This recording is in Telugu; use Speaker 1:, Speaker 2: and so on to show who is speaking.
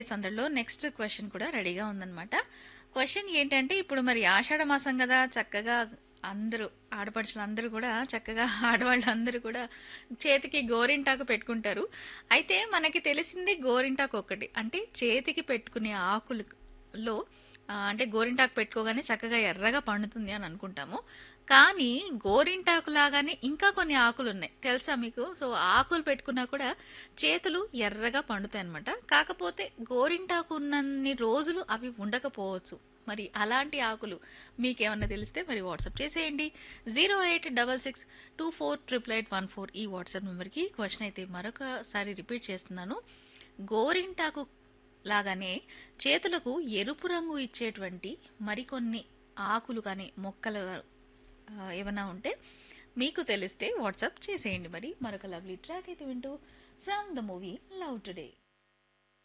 Speaker 1: సందడిలో నెక్స్ట్ క్వెషన్ కూడా రెడీగా ఉందన్నమాట. క్వెషన్ ఏంటంటే ఇప్పుడు మరి ఆషాఢ మాసం కదా చక్కగా అందరూ ఆడపడుచులందరూ కూడా చక్కగా ఆడవాళ్ళందరూ కూడా చేతికి గోరింటాకు పెట్టుకుంటారు. అయితే మనకి తెలిసింది గోరింటాకు ఒకటి. అంటే చేతికి పెట్టుకునే ఆకులలో అంటే గోరింటాకు పెట్టుకోగానే చక్కగా ఎర్రగా పండుతుంది అని అనుకుంటాము. కానీ గోరింటాకు లాగానే ఇంకా కొన్ని ఆకులు ఉన్నాయి తెలుసా మీకు? సో ఆకులు పెట్టుకున్నా కూడా చేతులు ఎర్రగా పండుతాయి అనమాట. కాకపోతే గోరింటాకు ఉన్నన్ని రోజులు అవి ఉండకపోవచ్చు. మరి అలాంటి ఆకులు మీకేమన్నా తెలిస్తే మరి వాట్సాప్ చేసేయండి. 08662488814 ఈ వాట్సాప్ నెంబర్కి. క్వశ్చన్ అయితే మరొకసారి రిపీట్ చేస్తున్నాను. గోరింటాకు లాగానే చేతులకు ఎరుపు రంగు ఇచ్చేటువంటి మరికొన్ని ఆకులు కానీ మొక్కలు ఏమైనా ఉంటే మీకు తెలిస్తే వాట్సాప్ చేసేయండి. మరి మరొక లవ్లీ ట్రాక్ అయితే వింటూ from the movie love today.